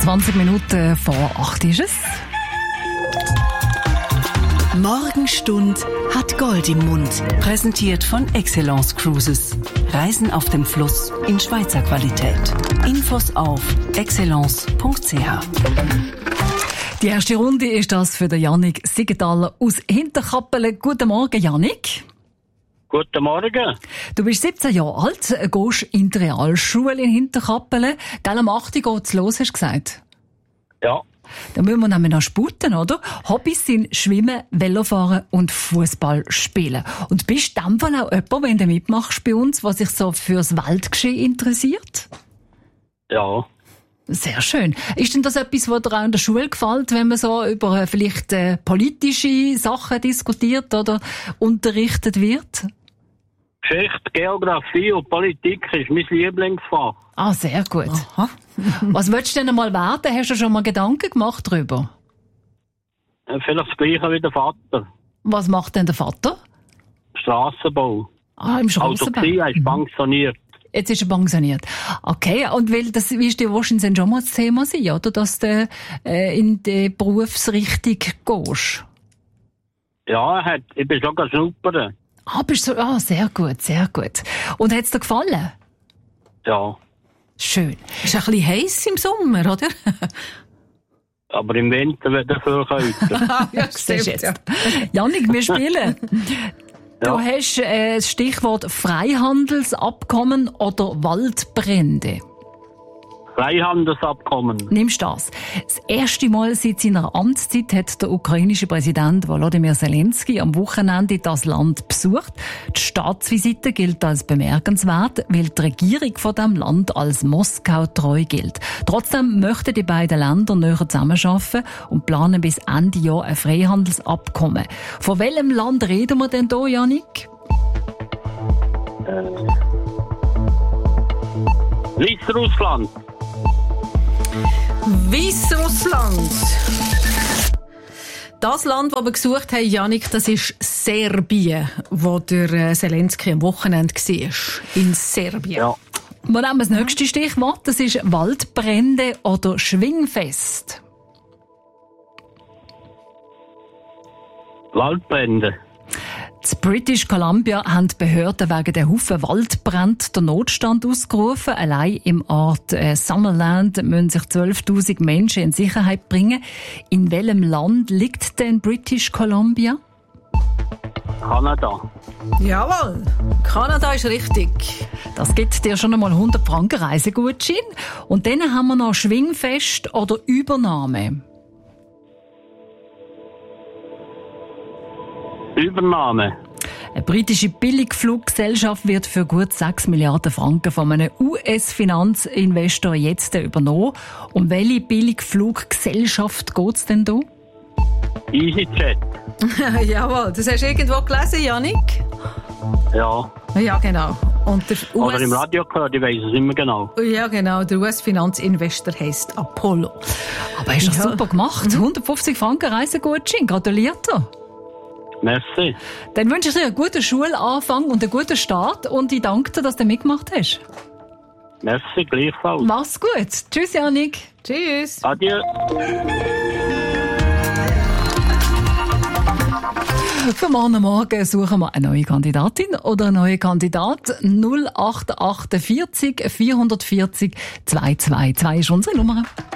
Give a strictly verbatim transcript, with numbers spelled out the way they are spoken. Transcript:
zwanzig Minuten vor acht ist es. Morgenstund hat Gold im Mund. Präsentiert von Excellence Cruises. Reisen auf dem Fluss in Schweizer Qualität. Infos auf excellence punkt c h. Die erste Runde ist das für den Jannik Siegenthaler aus Hinterkappelen. Guten Morgen, Jannik. Guten Morgen. Du bist siebzehn Jahre alt, gehst in die Realschule in Hinterkappelen. Gell, am acht Uhr geht's los, hast du gesagt? Ja. Da müssen wir nämlich noch sputen, oder? Hobbys sind Schwimmen, Velofahren und Fußball spielen. Und bist du in dem Fall auch jemand, wenn du mitmachst bei uns, was sich so fürs Weltgeschehen interessiert? Ja. Sehr schön. Ist denn das etwas, was dir auch in der Schule gefällt, wenn man so über äh, vielleicht äh, politische Sachen diskutiert oder unterrichtet wird? Geschichte, Geografie und Politik ist mein Lieblingsfach. Ah, sehr gut. Aha. Was willst du denn einmal werden? Hast du schon mal Gedanken gemacht darüber? Vielleicht das Gleiche wie der Vater. Was macht denn der Vater? Strassenbau. Ah, im Strassenbau. Also, er ist pensioniert. Jetzt ist er pensioniert. Okay, und weil das wirst du wahrscheinlich schon mal das Thema sein, oder? Dass du äh, in die Berufsrichtung gehst. Ja, er hat, ich bin schon schnuppern. Ah, bist du, ah, sehr gut, sehr gut. Und hat es dir gefallen? Ja. Schön. Ist ein bisschen heiß im Sommer, oder? Aber im Winter wird er viel kälter. Ja, Siehst jetzt. Jannik, wir spielen. Du Ja. hast äh, das Stichwort Freihandelsabkommen oder Waldbrände. Freihandelsabkommen. Nimmst du das? Das erste Mal seit seiner Amtszeit hat der ukrainische Präsident Volodymyr Zelensky am Wochenende das Land besucht. Die Staatsvisite gilt als bemerkenswert, weil die Regierung von dem Land als Moskau treu gilt. Trotzdem möchten die beiden Länder näher zusammenarbeiten und planen bis Ende Jahr ein Freihandelsabkommen. Von welchem Land reden wir denn hier, Jannik? Äh. Weißrussland. Weißrussland. Das Land, das wir gesucht haben, Jannik, das ist Serbien, wo der Zelensky am Wochenende war. In Serbien. Ja. Wir nehmen das nächste Stichwort. Das ist Waldbrände oder Schwingfest. Waldbrände. In British Columbia haben die Behörden wegen der Haufen Waldbrände den Notstand ausgerufen. Allein im Ort äh, Summerland müssen sich zwölftausend Menschen in Sicherheit bringen. In welchem Land liegt denn British Columbia? Kanada. Jawohl, Kanada ist richtig. Das gibt dir schon einmal hundert Franken Reisegutschein. Und dann haben wir noch Schwingfest oder Übernahme. Übernahme. Eine britische Billigfluggesellschaft wird für gut sechs Milliarden Franken von einem U S-Finanzinvestor jetzt übernommen. Um welche Billigfluggesellschaft geht es denn da? EasyJet. Jawohl, das hast du irgendwo gelesen, Jannik? Ja. Ja, genau. Und der U S Oder im Radio gehört, ich weiss es immer genau. Ja, genau. Der U S-Finanzinvestor heisst Apollo. Aber hast du das Ja. super gemacht? hundertfünfzig Franken Reisegutschein. Gratuliert dir. Merci. Dann wünsche ich dir einen guten Schulanfang und einen guten Start und ich danke dir, dass du mitgemacht hast. Merci, gleichfalls. Mach's gut. Tschüss, Jannik. Tschüss. Adieu. Für morgen Morgen suchen wir eine neue Kandidatin oder einen neuen Kandidat. null acht acht vier vier vier vier zwei zwei zwei ist unsere Nummer.